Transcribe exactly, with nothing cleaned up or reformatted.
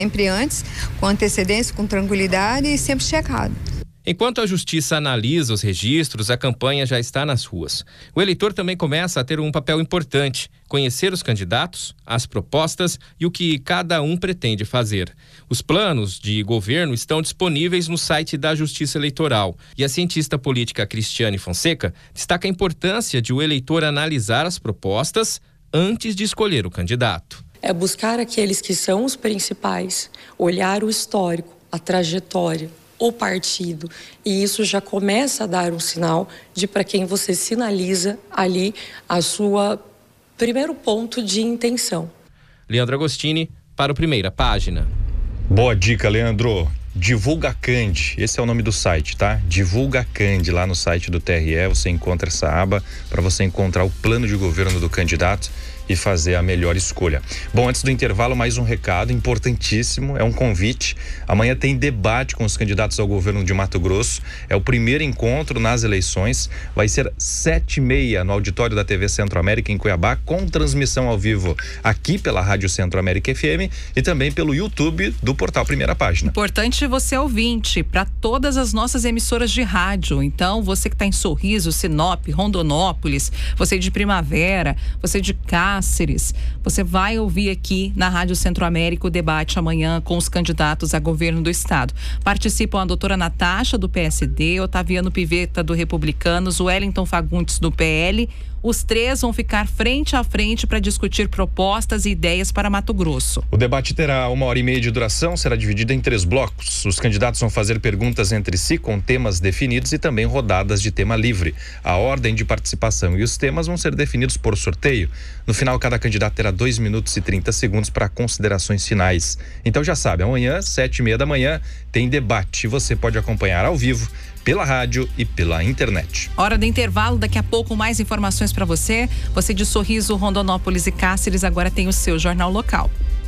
Sempre antes, com antecedência, com tranquilidade e sempre checado. Enquanto a Justiça analisa os registros, a campanha já está nas ruas. O eleitor também começa a ter um papel importante: conhecer os candidatos, as propostas e o que cada um pretende fazer. Os planos de governo estão disponíveis no site da Justiça Eleitoral. E a cientista política Cristiane Fonseca destaca a importância de o eleitor analisar as propostas antes de escolher o candidato. É buscar aqueles que são os principais, olhar o histórico, a trajetória, o partido, e isso já começa a dar um sinal de para quem você sinaliza ali a sua primeiro ponto de intenção. Leandro Agostini, para o Primeira Página. Boa dica, Leandro. Divulga Cand, esse é o nome do site, tá? Divulga Cand, lá no site do T R E você encontra essa aba para você encontrar o plano de governo do candidato e fazer a melhor escolha. Bom, antes do intervalo, mais um recado importantíssimo, é um convite. Amanhã tem debate com os candidatos ao governo de Mato Grosso. É o primeiro encontro nas eleições. Vai ser sete e meia no auditório da T V Centro-América em Cuiabá, com transmissão ao vivo aqui pela Rádio Centro-América F M e também pelo YouTube do portal Primeira Página. Importante você ouvinte para todas as nossas emissoras de rádio. Então, você que está em Sorriso, Sinop, Rondonópolis, você de Primavera, você de Cáceres, você vai ouvir aqui na Rádio Centro-América o debate amanhã com os candidatos a governo do estado. Participam a doutora Natasha, do P S D, Otaviano Pivetta, do Republicanos, Wellington Fagundes, do P L. Os três vão ficar frente a frente para discutir propostas e ideias para Mato Grosso. O debate terá uma hora e meia de duração, será dividido em três blocos. Os candidatos vão fazer perguntas entre si com temas definidos e também rodadas de tema livre. A ordem de participação e os temas vão ser definidos por sorteio. No final, cada candidato terá dois minutos e trinta segundos para considerações finais. Então já sabe, amanhã, sete e meia da manhã, tem debate. Você pode acompanhar ao vivo pela rádio e pela internet. Hora do intervalo, daqui a pouco mais informações para você. Você de Sorriso, Rondonópolis e Cáceres agora tem o seu Jornal Local.